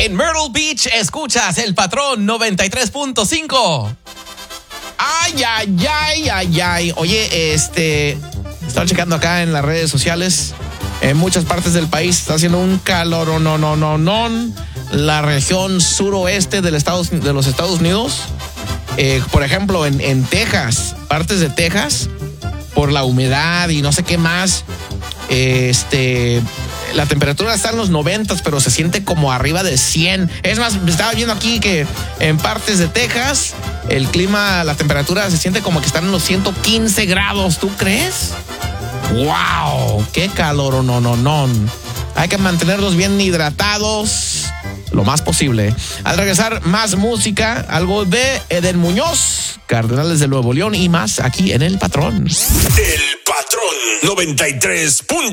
En Myrtle Beach escuchas El Patrón 93.5. Ay. Oye, estaba checando acá en las redes sociales. En muchas partes del país está haciendo un calor, no. La región suroeste de los Estados Unidos. Por ejemplo, en Texas, partes de Texas, por la humedad y no sé qué más. La temperatura está en los 90, pero se siente como arriba de 100. Es más, estaba viendo aquí que en partes de Texas el clima, la temperatura se siente como que están en los 115 grados. ¿Tú crees? ¡Wow! ¡Qué calor! No. Hay que mantenerlos bien hidratados lo más posible. Al regresar, más música, algo de Eden Muñoz, Cardenales de Nuevo León y más aquí en El Patrón. El Patrón 93.